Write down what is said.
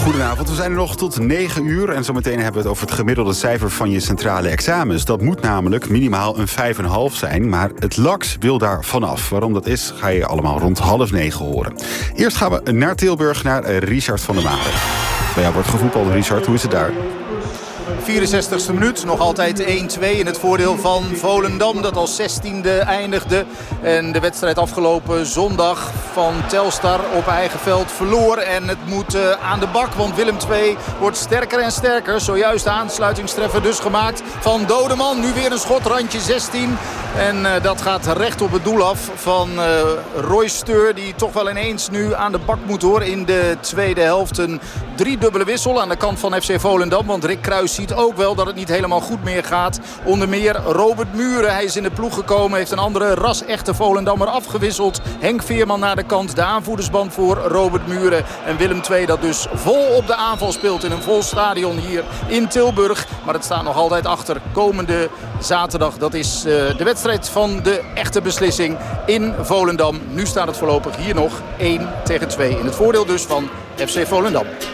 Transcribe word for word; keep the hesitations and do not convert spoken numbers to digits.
Goedenavond, we zijn er nog tot negen uur en zometeen hebben we het over het gemiddelde cijfer van je centrale examens. Dat moet namelijk minimaal een vijf komma vijf zijn, maar het L A X wil daar vanaf. Waarom dat is, ga je allemaal rond half negen horen. Eerst gaan we naar Tilburg, naar Richard van der Made. Bij jou wordt gevoetbald, Richard, hoe is het daar? vierenzestigste minuut, nog altijd één twee in het voordeel van Volendam, dat als zestiende eindigde. En de wedstrijd afgelopen zondag van Telstar op eigen veld verloor. En het moet uh, aan de bak, want Willem twee wordt sterker en sterker. Zojuist de aansluitingstreffer dus gemaakt van Dodeman. Nu weer een schot, randje zestien. En uh, dat gaat recht op het doel af van uh, Roy Steur, die toch wel ineens nu aan de bak moet hoor in de tweede helft. Een driedubbele wissel aan de kant van F C Volendam, want Rick Kruis ziet ook wel dat het niet helemaal goed meer gaat. Onder meer Robert Muren, hij is in de ploeg gekomen, heeft een andere ras-echte Volendammer afgewisseld. Henk Veerman naar de kant, de aanvoerdersband voor Robert Muren. En Willem twee dat dus vol op de aanval speelt in een vol stadion hier in Tilburg. Maar het staat nog altijd achter komende zaterdag. Dat is uh, de wedstrijd van de echte beslissing in Volendam. Nu staat het voorlopig hier nog één tegen twee. In het voordeel dus van F C Volendam.